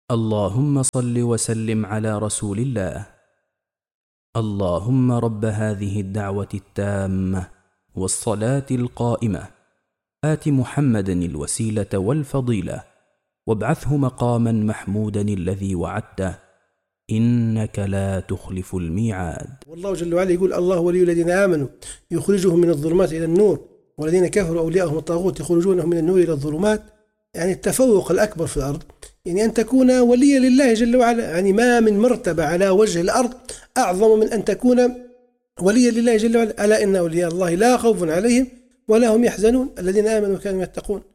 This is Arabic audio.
اللهم صل وسلم على رسول الله. اللهم رب هذه الدعوة التامة والصلاة القائمة آت محمدا الوسيلة والفضيلة وابعثه مقاما محمودا الذي وعدته إنك لا تخلف الميعاد. والله جل وعلا يقول الله ولي الذين آمنوا يخرجهم من الظلمات إلى النور والذين كفروا أولياءهم الطاغوت يخرجونهم من النور إلى الظلمات. يعني التفوق الأكبر في الأرض يعني أن تكون وليا لله جل وعلا. يعني ما من مرتبة على وجه الأرض أعظم من أن تكون وليا لله جل وعلا. ألا إن أولياء الله لا خوف عليهم ولا هم يحزنون الذين آمنوا وكانوا يتقون.